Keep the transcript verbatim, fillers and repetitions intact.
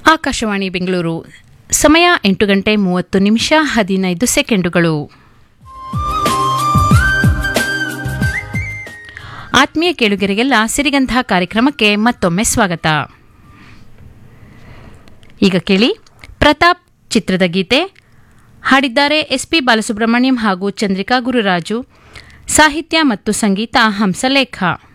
ಆಕಾಶವಾಣಿ ಬೆಂಗಳೂರು ಸಮಯ ಎಂಟು ಗಂಟೆ ಮೂವತ್ತು ನಿಮಿಷ ಹದಿನೈದು ಸೆಕೆಂಡುಗಳು. ಆತ್ಮೀಯ ಕೇಳುಗರಿಗೆಲ್ಲ ಸಿರಿಗಂಧ ಕಾರ್ಯಕ್ರಮಕ್ಕೆ ಮತ್ತೊಮ್ಮೆ ಸ್ವಾಗತ. ಈಗ ಕೇಳಿ ಪ್ರತಾಪ್ ಚಿತ್ರದ ಗೀತೆ. ಹಾಡಿದ್ದಾರೆ ಎಸ್ಪಿ ಬಾಲಸುಬ್ರಹ್ಮಣ್ಯಂ ಹಾಗೂ ಚಂದ್ರಿಕಾ ಗುರುರಾಜು. ಸಾಹಿತ್ಯ ಮತ್ತು ಸಂಗೀತ ಹಂಸಲೇಖ.